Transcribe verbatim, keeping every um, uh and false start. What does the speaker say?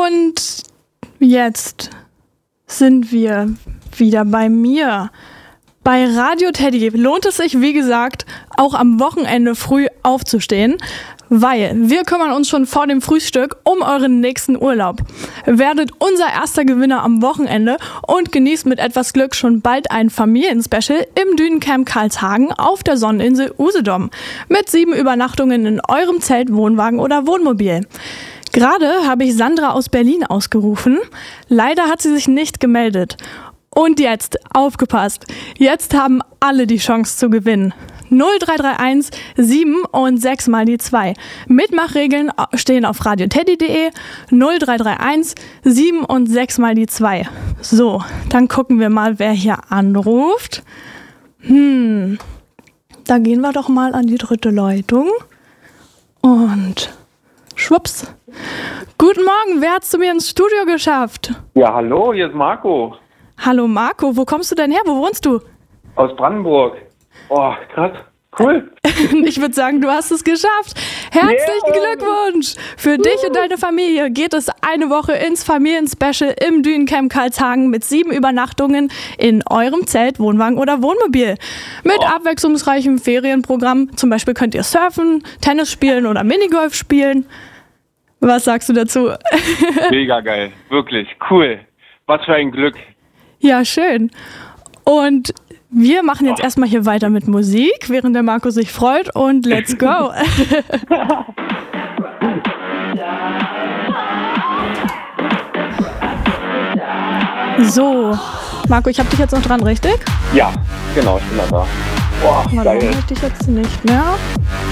Und jetzt sind wir wieder bei mir. Bei Radio Teddy lohnt es sich, wie gesagt, auch am Wochenende früh aufzustehen, weil wir kümmern uns schon vor dem Frühstück um euren nächsten Urlaub. Werdet unser erster Gewinner am Wochenende und genießt mit etwas Glück schon bald ein Familienspecial im Dünencamp Karlshagen auf der Sonneninsel Usedom mit sieben Übernachtungen in eurem Zelt, Wohnwagen oder Wohnmobil. Gerade habe ich Sandra aus Berlin ausgerufen. Leider hat sie sich nicht gemeldet. Und jetzt, aufgepasst, jetzt haben alle die Chance zu gewinnen. null drei drei eins sieben und sechs mal die zwei. Mitmachregeln stehen auf radioteddy punkt de, null drei drei eins sieben und sechs mal die zwei. So, dann gucken wir mal, wer hier anruft. Hm, da gehen wir doch mal an die dritte Leitung. Und schwupps. Guten Morgen, wer hat's zu mir ins Studio geschafft? Ja, hallo, hier ist Marco. Hallo Marco, wo kommst du denn her? Wo wohnst du? Aus Brandenburg. Oh, krass. Cool. Ich würde sagen, du hast es geschafft. Herzlichen yeah. Glückwunsch! Für uh. dich und deine Familie geht es eine Woche ins Familienspecial im Dünencamp Karlshagen mit sieben Übernachtungen in eurem Zelt, Wohnwagen oder Wohnmobil. Mit oh. abwechslungsreichem Ferienprogramm. Zum Beispiel könnt ihr surfen, Tennis spielen oder Minigolf spielen. Was sagst du dazu? Mega geil. Wirklich. Cool. Was für ein Glück. Ja, schön. Und wir machen jetzt erstmal hier weiter mit Musik, während der Marco sich freut, und let's go. So, Marco, ich hab dich jetzt noch dran, richtig? Ja, genau, ich bin da. Boah, Warum geil. hab ich dich jetzt nicht mehr?